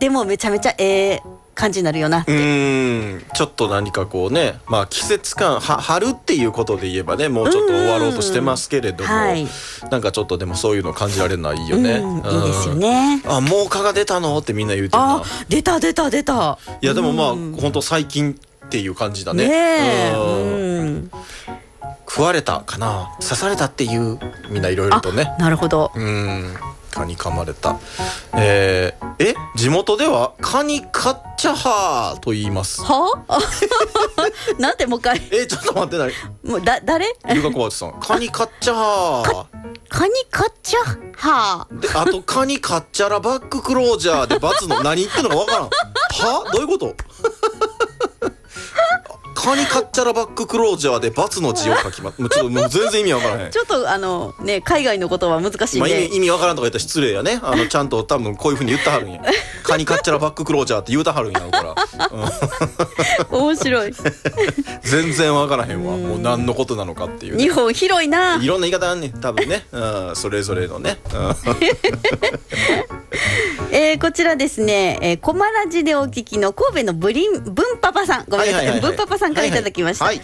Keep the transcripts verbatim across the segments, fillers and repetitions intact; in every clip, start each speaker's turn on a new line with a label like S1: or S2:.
S1: でもめちゃめちゃええ感じになるよなって。
S2: うーんちょっと何かこうね、まあ季節感は春っていうことで言えばねもうちょっと終わろうとしてますけれども、はい、なんかちょっとでもそういうの感じられるのはいいよね。
S1: うん、いいですよね。
S2: あ、もう蚊が出たのってみんな言うてるな。
S1: あ、出た出た出た。
S2: いやでもまあ本当最近っていう感じだね。
S1: ねえ、
S2: うん、食われたかな、刺されたっていうみんないろいろとね。
S1: なるほど。
S2: うん、蚊に噛まれた。えー、え地元では蚊にカッチャハーと言います。
S1: はなんてもう一回。
S2: えちょっと待ってない。
S1: もうだ誰？
S2: ゆかこわちさん。蚊にカッチャハー。
S1: 蚊にカッチャハ
S2: ー。であと蚊にカッチャラバッククロージャーで×の何言ってんのかわからん。はどういうこと？蚊にカッチャラバッククロージャーで×の字を書きます。もうちょっともう全然意味わからへん。
S1: ちょっとあのね海外の言葉難しいね。
S2: まあ、意味意味わからんとか言ったら失礼やね。あのちゃんと多分こういう風に言ってはるんや。蚊にカッチャラバッククロージャーって言うたはるんやろから。
S1: うん、面白い。
S2: 全然わからへんわ。もう何のことなのかっていう、ね。
S1: 日本広いな。
S2: いろんな言い方あんねん多分ね。うん、それぞれのね。
S1: えー、こちらですね、えー、コマラジでお聞きの神戸のブリンブンパパさん、ごめんなさい、ブンパパさんからいただきました。はいはい、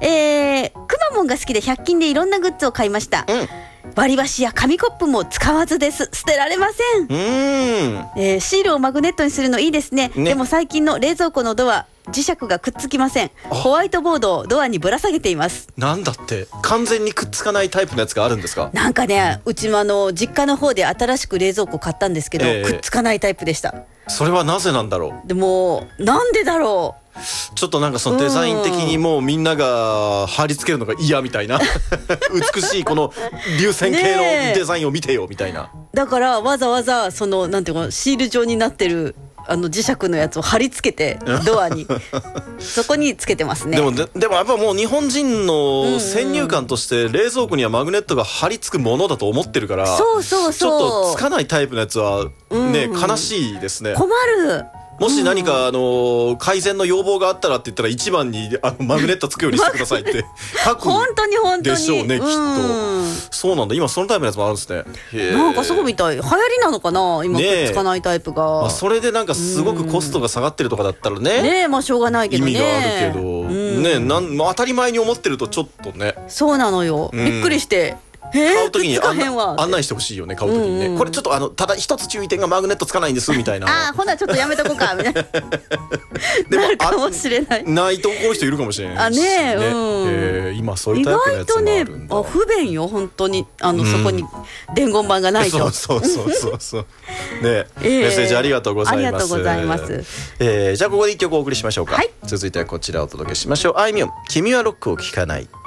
S1: えー、くまモンが好きでひゃく均でいろんなグッズを買いました。うん、割り箸や紙コップも使わずです。捨てられません。うーん、えー、シールをマグネットにするのいいですね。ね、でも最近の冷蔵庫のドア磁石がくっつきません。ホワイトボードをドアにぶら下げています。
S2: なんだって完全にくっつかないタイプのやつがあるんですか？
S1: なんかね、うちもあの実家の方で新しく冷蔵庫買ったんですけど、えー、くっつかないタイプでした。
S2: それはなぜなんだろう。
S1: でもなんでだろう。
S2: ちょっとなんかそのデザイン的にもうみんなが貼り付けるのが嫌みたいな美しいこの流線形のデザインを見てよみたいな。
S1: だからわざわざそのなんていうかシール状になってるあの磁石のやつを貼り付けてドアにそこにつけてますね。
S2: でもで、でもやっぱもう日本人の先入観として冷蔵庫にはマグネットが貼り付くものだと思ってるから、
S1: そうそうそう、
S2: ちょっとつかないタイプのやつはね、うん、悲しいですね。
S1: 困る。
S2: もし何かあの改善の要望があったらって言ったら一番にあのマグネットつくようにしてくださいって書く
S1: 本当に本当に
S2: でしょうね、きっと。そうなんだ、今そのタイプのやつもあるんですね。
S1: なんかそうみたい。流行りなのかな今、くっつかないタイプが、
S2: まあ、それでなんかすごくコストが下がってるとかだったらね、
S1: ねえ、まあしょうがないけどね、
S2: 意味があるけどね、なん、まあ、当たり前に思ってるとちょっとね。
S1: そうなのよ、びっくりして。
S2: 買う時に案内してほしいよね。買う時にね、うんうん、これちょっとあのただ一つ注意点がマグネットつかないんですみたいな。
S1: ああ、ほなちょっとやめとこうかみたいなでもなるかもしれない。
S2: ないとこういう人いるかもしれないしね。
S1: あね、うん、
S2: えー、今そういうタイプのやつもあるんだ。
S1: 意外とね、あ、不便よ本当に。あの、うん、そこに伝言板がないと。
S2: そうそうそうそうそうね、えー、メッセージありがとうございます。
S1: ありがとうございます。
S2: えー、じゃあここで一曲お送りしましょうか。
S1: はい、
S2: 続いてはこちらをお届けしましょう。あいみょん、君はロックを聴かない。